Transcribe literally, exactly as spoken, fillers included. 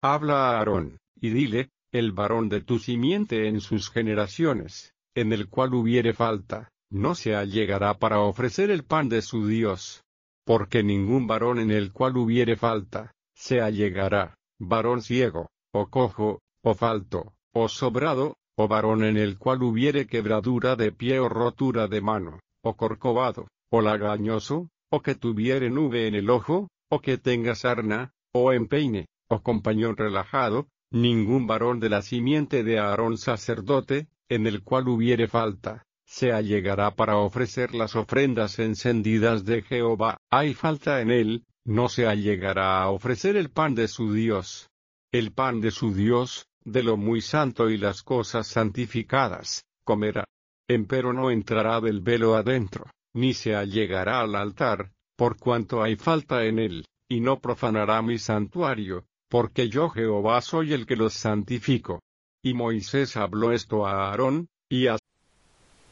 Habla a Aarón, y dile, el varón de tu simiente en sus generaciones, en el cual hubiere falta, no se allegará para ofrecer el pan de su Dios. Porque ningún varón en el cual hubiere falta, se allegará, varón ciego, o cojo, o falto, o sobrado, o varón en el cual hubiere quebradura de pie o rotura de mano, o corcovado, o lagañoso, o que tuviere nube en el ojo, o que tenga sarna, o empeine, o compañón relajado, ningún varón de la simiente de Aarón sacerdote, en el cual hubiere falta, se allegará para ofrecer las ofrendas encendidas de Jehová. Hay falta en él, no se allegará a ofrecer el pan de su Dios. El pan de su Dios, de lo muy santo y las cosas santificadas, comerá. Empero no entrará del velo adentro, ni se allegará al altar, por cuanto hay falta en él, y no profanará mi santuario, porque yo Jehová soy el que los santifico. Y Moisés habló esto a Aarón, y a